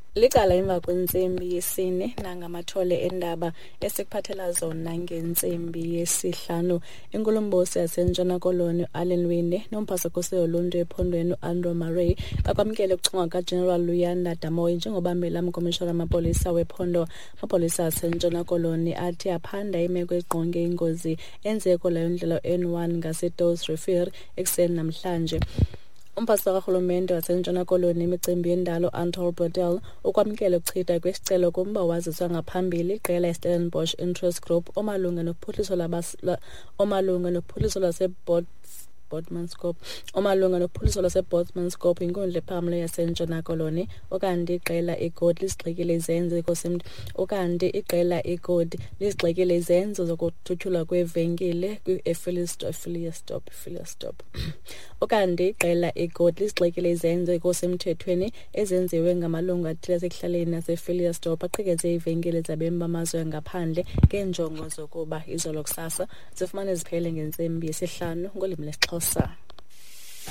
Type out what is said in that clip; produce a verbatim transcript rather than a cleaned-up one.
Licala emva kwentsimbi yesine nangamathole endaba esikuphathela zona ngentsimbi yesihlanu. Inkulumbuso yaseNtshona Koloni Allen Winde nomphasakusi woluntu ephondweni uAndrew Murray bakwamkele ukuchongwa kaGeneral Luyanda Damoy njengobambela umkomishona wamapolisa wephondo. Amapolisa aseNtshona Koloni athi aphanda imeko eqonge ingozi enzeko leyo ndlela N one ngaseDows Refer ekuseni namhlanje. Umphathi karhulumente waseNtshona Koloni imicimbi yendalo Anton Brodel ukwamkela ukuchitha kwesicelo kumba waziswa ngaphambili iqela Stellenbosch Interest Group omalunga nophuhliso omalunga nophuhliso lwasebot Bodmanscope omalunga nophuhliso lwasebotmanscope inkundla ephakamileyo yaseNtshona Koloni okanti iqela igodi lisigxekile izenzo kosemntu okanti iqela igodi lisigxekile izenzo zokuthuthulwa kwevenkile kwi-affiliate stop affiliate stop okanti iqela igodi lisigxekile izenzo kosemthethweni ezenziwe ngamalungu athile asekuhlaleni nase-affiliate stop aqhekeze ivenkile zabemi bamazwe ngaphandle ngeenjongo zokuba izolo kusasa zifumane ziphele ngentsimbi yesihlanu ngolimi lesiXhosa.